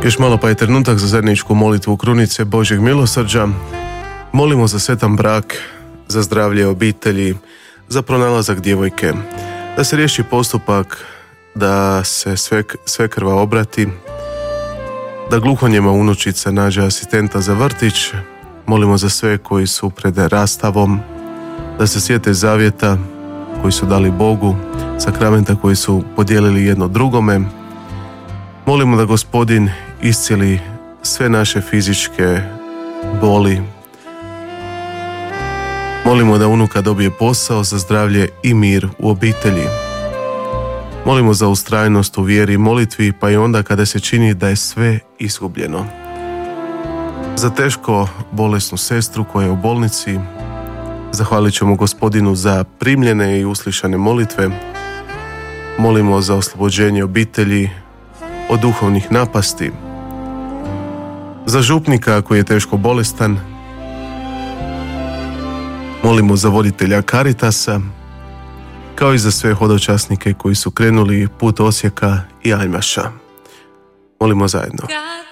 Još malo pa je trenutak za zajedničku molitvu krunice Božjeg milosrđa. Molimo za sretan brak, za zdravlje obitelji, za pronalazak djevojke, da se riješi postupak, da se svekrva obrati, da gluhonjema unučica nađe asistenta za vrtić. Molimo za sve koji su pred rastavom, da se sjete zavjeta koji su dali Bogu, sakramenta koji su podijelili jedno drugome. Molimo da Gospodin iscijeli sve naše fizičke boli. Molimo da unuka dobije posao, za zdravlje i mir u obitelji. Molimo za ustrajnost u vjeri i molitvi, pa i onda kada se čini da je sve izgubljeno. Za teško bolesnu sestru koja je u bolnici, zahvalit ćemo Gospodinu za primljene i uslišane molitve. Molimo za oslobođenje obitelji od duhovnih napasti. Za župnika koji je teško bolestan, molimo za voditelja Caritasa, kao i za sve hodočasnike koji su krenuli put Osijeka i Aljmaša. Molimo zajedno.